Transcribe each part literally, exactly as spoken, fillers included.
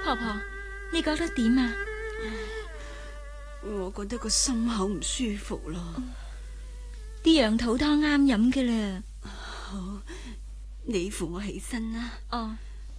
婆婆，你覺得點啊？ 我覺得個心口唔舒服咯。 啲羊肚湯啱飲嘅啦。 好，你扶我起身啦。 哦，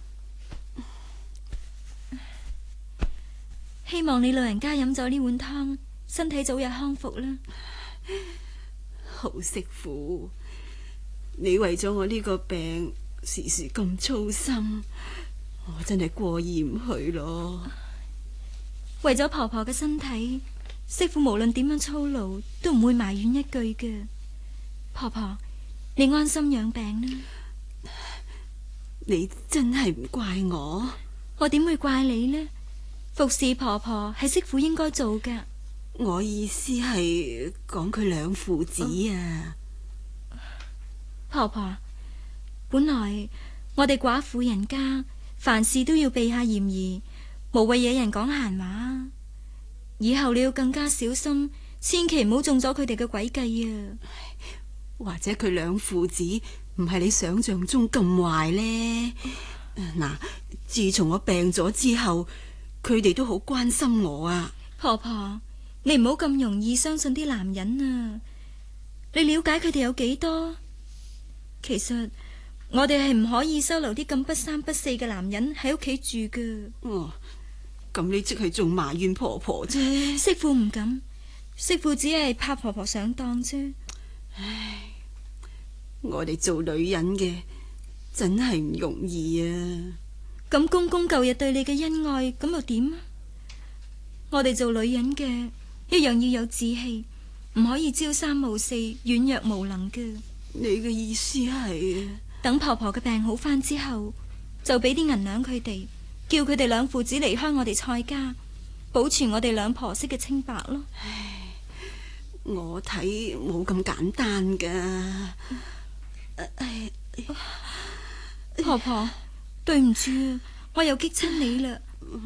希望你老人家飲咗呢碗湯，身體早日康復啦。 好媳婦，你為咗我呢個病，時時咁操心，我真係過意唔去咯。 為咗婆婆嘅身體，媳婦無論點樣操勞，都唔會埋怨一句嘅。婆婆，你安心養病啦。 你真係唔怪我？ 我點會怪你呢？服侍婆婆係媳婦應該做噶。 我意思係講佢兩父子啊。 哦，婆婆，本來我哋寡婦人家凡事都要避下嫌疑，無謂惹人講閒話。以後你要更加小心，千祈唔好中咗佢哋嘅詭計啊！ 或者佢兩父子唔係你想象中咁壞呢？嗱，自從我病咗之後，佢哋都好關心我啊。 婆婆，你唔好咁容易相信啲男人啊！你了解佢哋有幾多？其實我哋係唔可以收留啲咁不三不四嘅男人喺屋企住㗎。 哦，咁你即係仲埋怨婆婆啫？ 媳婦唔敢，媳婦只係怕婆婆上當啫。 唉，我哋做女人嘅真係唔容易啊！ 咁公公舊日對你嘅恩愛，咁又點啊？我哋做女人嘅一樣要有志氣，唔可以朝三暮四、軟弱無能嘅。 你嘅意思係？ 等婆婆嘅病好返之後，就俾啲銀兩佢哋，叫佢哋兩父子離開我哋蔡家，保存我哋兩婆媳嘅清白咯。 唉，我睇冇咁簡單噶。唉， 婆婆，對唔住啊，我又激親你啦。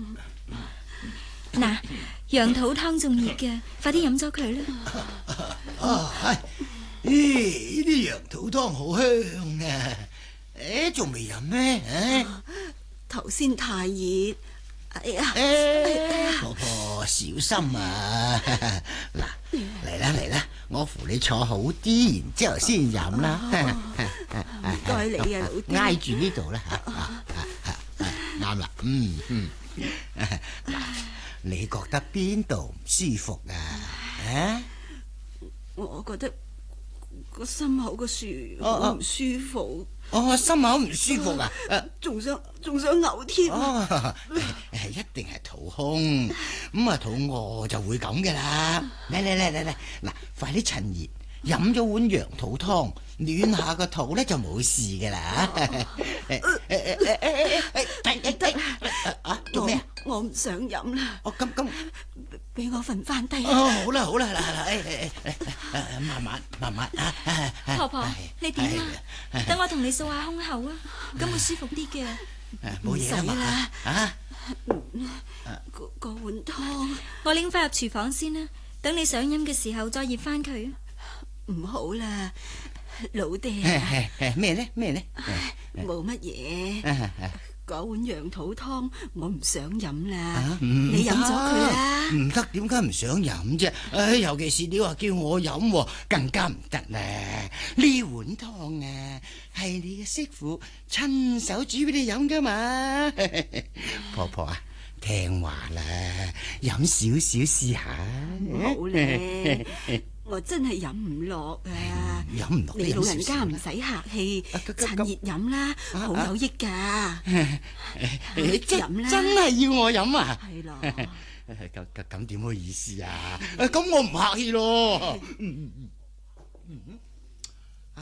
嗱，羊肚湯仲熱嘅，快啲飲咗佢啦。 啊，係，咦，呢啲羊肚湯好香啊！誒，仲未飲咩？ 頭先太熱。哎呀， 誒，婆婆小心啊！嗱，嚟啦嚟啦，我扶你坐好啲，然之後先飲啦。 唔該你啊，老爹。 挨住呢度啦吓，啱啦，嗯嗯。嗱，你覺得邊度唔舒服啊？啊？ 我覺得個心口個樹好唔舒服。 哦，心口唔舒服啊！ 仲想仲想嘔添。 哦，一定係肚空，咁啊肚餓就會咁噶啦。嚟嚟嚟嚟嚟，嗱，快啲趁熱飲咗碗羊肚湯，暖下個肚咧就冇事噶啦。誒誒誒誒誒，得啊，做咩啊？ 我唔想飲啦。 哦，咁咁， 俾我瞓翻低。 哦，好啦好啦，嗱嗱，誒誒誒，慢慢慢慢啊。 婆婆，你點啊？等我同你掃下胸口啊，咁會舒服啲嘅。 冇嘢啦，啊！ 嗰嗰碗湯， 我拎翻入廚房先啦。等你想飲嘅時候再熱翻佢。 唔好啦，老爹。 咩咧？咩咧？ 冇乜嘢。嗰碗羊肚湯我唔想飲啦。 啊、 你飲咗佢啦。 唔得，點解唔想飲啫？唉，尤其是你話叫我飲，更加唔得咧。呢碗湯啊，係你嘅媳婦親手煮俾你飲噶嘛。婆婆啊，聽話啦，飲少少試下。 好咧。我真係飲唔落啊！ 飲唔落， 你老人家唔使客氣，趁熱飲啦，好有益噶。飲啦， 真係要我飲啊？ 係咯。 咁咁咁點好意思啊？咁我唔客氣咯。